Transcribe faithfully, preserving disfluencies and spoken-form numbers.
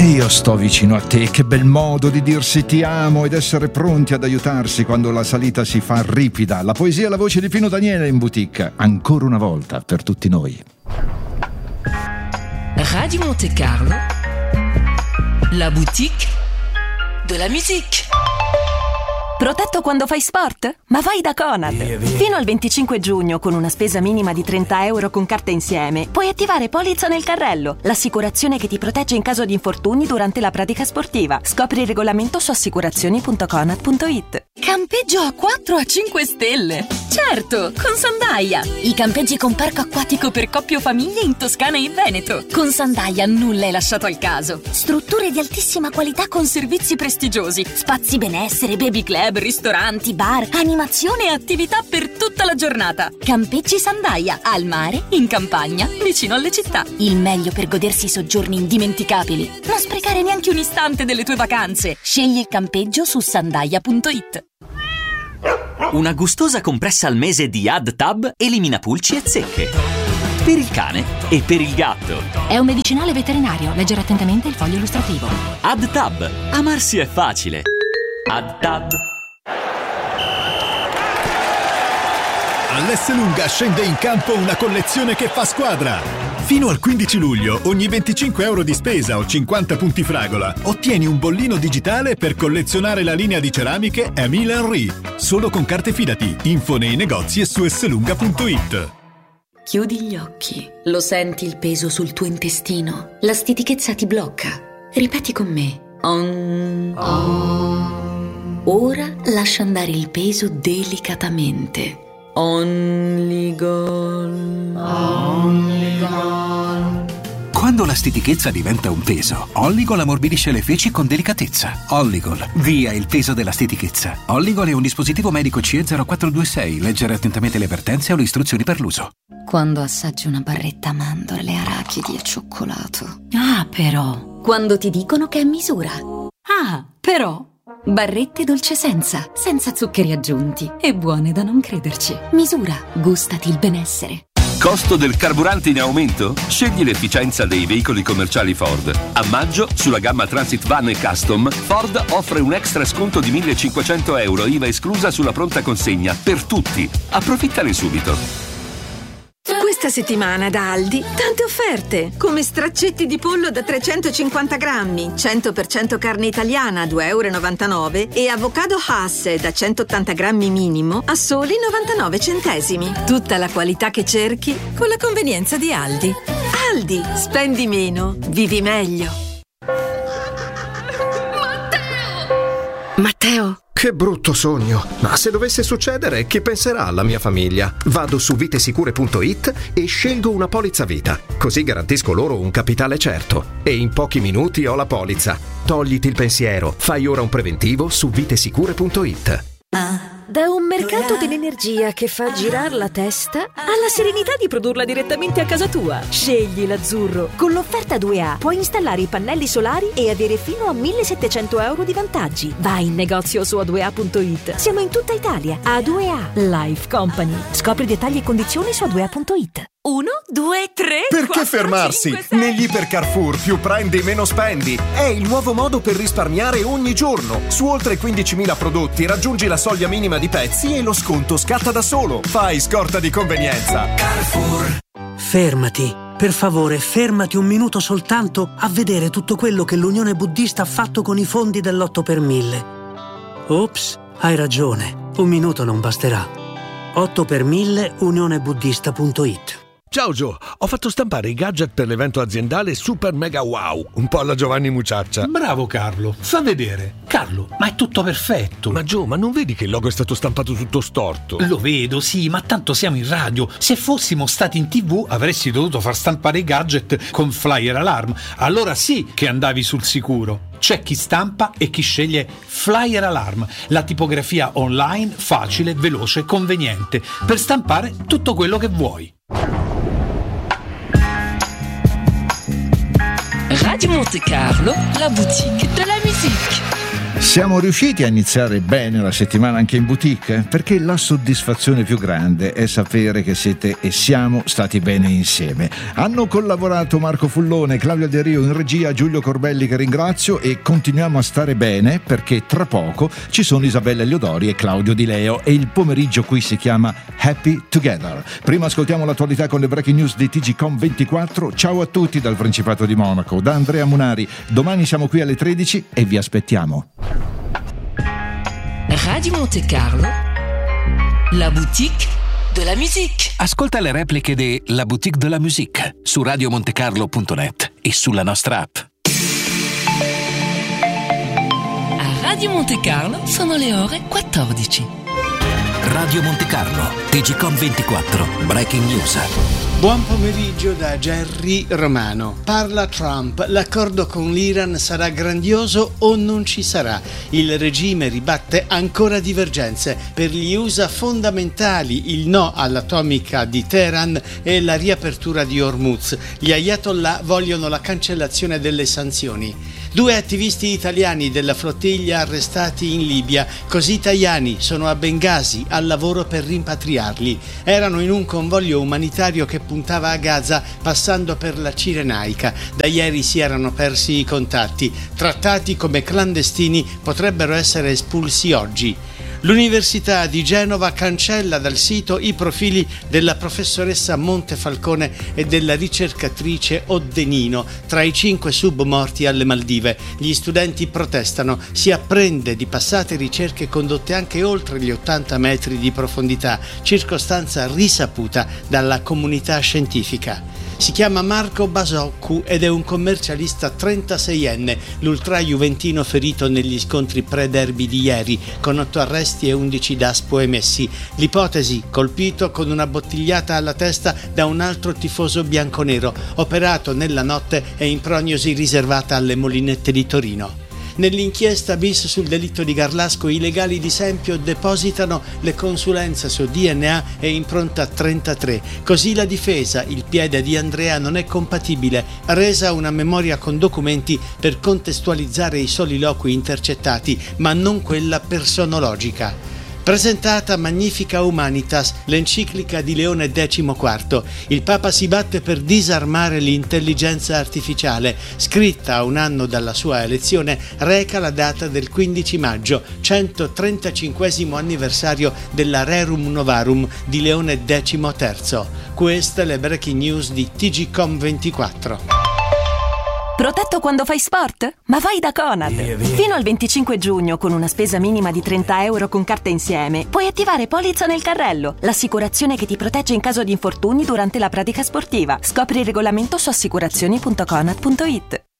E io sto vicino a te, che bel modo di dirsi ti amo ed essere pronti ad aiutarsi quando la salita si fa ripida. La poesia e la voce di Pino Daniele in boutique, ancora una volta per tutti noi. Radio Monte Carlo, la boutique de la musique. Protetto quando fai sport? Ma vai da Conad! Fino al venticinque giugno, con una spesa minima di trenta euro con carta insieme, puoi attivare Polizza nel carrello, l'assicurazione che ti protegge in caso di infortuni durante la pratica sportiva. Scopri il regolamento su assicurazioni punto conad punto it. Campeggio a quattro a cinque stelle! Certo, con Sandaia! I campeggi con parco acquatico per coppie o famiglie in Toscana e Veneto. Con Sandaia nulla è lasciato al caso. Strutture di altissima qualità con servizi prestigiosi, spazi benessere, baby club, ristoranti, bar, animazione e attività per tutta la giornata. Campeggi Sandaia, al mare, in campagna, vicino alle città. Il meglio per godersi soggiorni indimenticabili. Non sprecare neanche un istante delle tue vacanze. Scegli il campeggio su sandaia punto it. Una gustosa compressa al mese di AddTab elimina pulci e zecche. Per il cane e per il gatto. È un medicinale veterinario. Leggere attentamente il foglio illustrativo. AddTab. Amarsi è facile. AddTab. All'Esselunga scende in campo una collezione che fa squadra. Fino al quindici luglio, ogni venticinque euro di spesa o cinquanta punti fragola, ottieni un bollino digitale per collezionare la linea di ceramiche Emile Henry. Solo con carte Fidati. Info nei negozi e su esselunga punto it. Chiudi gli occhi. Lo senti il peso sul tuo intestino? La stitichezza ti blocca. Ripeti con me. On. On. Ora lascia andare il peso delicatamente. Only gone. Only gone. Quando la stitichezza diventa un peso, Olligol ammorbidisce le feci con delicatezza. Olligol, via il peso della stitichezza. Olligol è un dispositivo medico C E zero quattro due sei. Leggere attentamente le avvertenze o le istruzioni per l'uso. Quando assaggi una barretta a mandorle, arachidi e cioccolato. Ah, però. Quando ti dicono che è misura. Ah, però. Barrette dolce senza, senza zuccheri aggiunti e buone da non crederci. Misura, gustati il benessere. Costo del carburante in aumento? Scegli l'efficienza dei veicoli commerciali Ford. A maggio, sulla gamma Transit Van e Custom, Ford offre un extra sconto di millecinquecento euro, I V A esclusa sulla pronta consegna, per tutti. Approfittane subito. Questa settimana da Aldi, tante offerte, come straccetti di pollo da trecentocinquanta grammi, cento per cento carne italiana a due euro e novantanove e avocado Hass da centottanta grammi minimo a soli novantanove centesimi. Tutta la qualità che cerchi con la convenienza di Aldi. Aldi, spendi meno, vivi meglio. Matteo! Matteo! Che brutto sogno! Ma se dovesse succedere, chi penserà alla mia famiglia? Vado su vitesicure punto it e scelgo una polizza vita. Così garantisco loro un capitale certo. E in pochi minuti ho la polizza. Togliti il pensiero. Fai ora un preventivo su vitesicure punto it. Da un mercato dell'energia che fa girare la testa alla serenità di produrla direttamente a casa tua. Scegli l'azzurro. Con l'offerta due A puoi installare i pannelli solari e avere fino a millesettecento euro di vantaggi. Vai in negozio su a due a punto it. Siamo in tutta Italia. A due A Life Company. Scopri dettagli e condizioni su a due a punto it. Uno, due, tre. Perché quattro, fermarsi? cinque, sei. Negli Iper Carrefour più prendi meno spendi. È il nuovo modo per risparmiare ogni giorno. Su oltre quindicimila prodotti raggiungi la soglia minima di pezzi e lo sconto scatta da solo. Fai scorta di convenienza. Carrefour. Fermati. Per favore, fermati un minuto soltanto a vedere tutto quello che l'Unione Buddista ha fatto con i fondi dell'otto per mille. Ops, hai ragione. Un minuto non basterà. otto per mille unione buddista punto it. Ciao Gio, ho fatto stampare i gadget per l'evento aziendale Super Mega Wow, un po' alla Giovanni Mucciaccia. Bravo Carlo, fa vedere. Carlo, ma è tutto perfetto. Ma Gio, ma non vedi che il logo è stato stampato tutto storto? Lo vedo, sì, ma tanto siamo in radio. Se fossimo stati in tivù avresti dovuto far stampare i gadget con Flyer Alarm. Allora sì che andavi sul sicuro. C'è chi stampa e chi sceglie Flyer Alarm, la tipografia online facile, veloce, conveniente, per stampare tutto quello che vuoi. Radio Monte Carlo, la boutique de la musique. Siamo riusciti a iniziare bene la settimana anche in boutique? Perché la soddisfazione più grande è sapere che siete e siamo stati bene insieme. Hanno collaborato Marco Fullone, Claudio De Rio in regia, Giulio Corbelli che ringrazio, e continuiamo a stare bene perché tra poco ci sono Isabella Eliodori e Claudio Di Leo e il pomeriggio qui si chiama Happy Together. Prima ascoltiamo l'attualità con le breaking news di T G Com ventiquattro. Ciao a tutti dal Principato di Monaco, da Andrea Munari. Domani siamo qui alle tredici e vi aspettiamo. Radio Monte Carlo, la boutique de la musique. Ascolta le repliche di La Boutique de la Musique su radiomontecarlo punto net e sulla nostra app. A Radio Monte Carlo sono le ore quattordici. Radio Monte Carlo, T G Com ventiquattro, Breaking News. Buon pomeriggio da Gerry Romano. Parla Trump. L'accordo con l'Iran sarà grandioso o non ci sarà? Il regime ribatte ancora divergenze. Per gli U S A fondamentali il no all'atomica di Teheran e la riapertura di Hormuz. Gli ayatollah vogliono la cancellazione delle sanzioni. Due attivisti italiani della flottiglia arrestati in Libia. Così italiani sono a Bengasi al lavoro per rimpatriarli. Erano in un convoglio umanitario che puntava a Gaza passando per la Cirenaica. Da ieri si erano persi i contatti. Trattati come clandestini, potrebbero essere espulsi oggi. L'Università di Genova cancella dal sito i profili della professoressa Montefalcone e della ricercatrice Oddenino tra i cinque submorti alle Maldive. Gli studenti protestano. Si apprende di passate ricerche condotte anche oltre gli ottanta metri di profondità, circostanza risaputa dalla comunità scientifica. Si chiama Marco Basoccu ed è un commercialista trentaseienne, l'ultra-juventino ferito negli scontri pre-derby di ieri, con otto arresti e undici daspo emessi. L'ipotesi: colpito con una bottigliata alla testa da un altro tifoso bianconero, operato nella notte e in prognosi riservata alle Molinette di Torino. Nell'inchiesta bis sul delitto di Garlasco i legali di Sempio depositano le consulenze su D N A e impronta trentatré. Così la difesa: il piede di Andrea non è compatibile. Resa una memoria con documenti per contestualizzare i soliloqui intercettati, ma non quella personologica. Presentata Magnifica Humanitas, l'enciclica di Leone quattordici. Il Papa si batte per disarmare l'intelligenza artificiale. Scritta a un anno dalla sua elezione, reca la data del quindici maggio, centotrentacinquesimo anniversario della Rerum Novarum di Leone diciotto. Queste le breaking news di T G Com ventiquattro. Protetto quando fai sport? Ma vai da Conad! Fino al venticinque giugno, con una spesa minima di trenta euro con carta insieme, puoi attivare Polizza nel carrello, l'assicurazione che ti protegge in caso di infortuni durante la pratica sportiva. Scopri il regolamento su assicurazioni punto conad punto it.